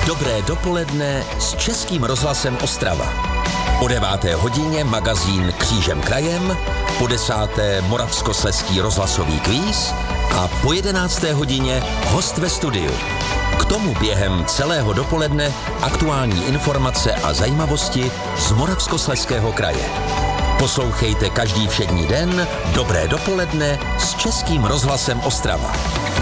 Dobré dopoledne s Českým rozhlasem Ostrava. O 9. hodině magazín Křížem krajem, po 10. Moravskoslezský rozhlasový kvíz a po 11. hodině host ve studiu. K tomu během celého dopoledne aktuální informace a zajímavosti z Moravskoslezského kraje. Poslouchejte každý všední den Dobré dopoledne s Českým rozhlasem Ostrava.